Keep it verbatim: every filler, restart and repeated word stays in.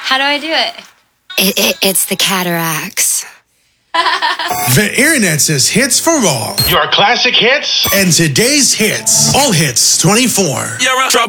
How do I do it? It, it it's the cataracts. The internet says hits for all. Your classic hits And today's hits. All hits twenty-four. You're a